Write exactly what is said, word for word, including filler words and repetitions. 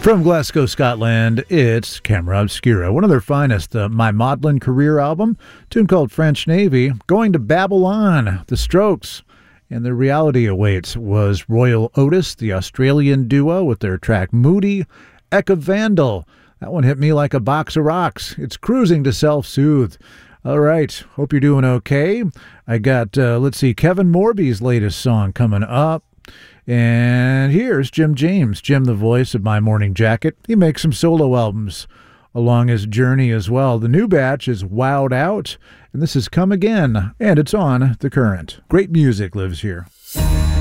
From Glasgow, Scotland, it's Camera Obscura, one of their finest, uh, My Maudlin Career album, a tune called French Navy, Going to Babylon, The Strokes, and The Reality Awaits was Royal Otis, the Australian duo, with their track Moody, Eka Vandal. That one hit me like a box of rocks. It's cruising to self-soothe. All right, hope you're doing okay. I got, uh, let's see, Kevin Morby's latest song coming up. And here's Jim James, Jim the voice of My Morning Jacket. He makes some solo albums along his journey as well. The new batch is Wowed Out, and this is Come Again, and it's on The Current. Great music lives here.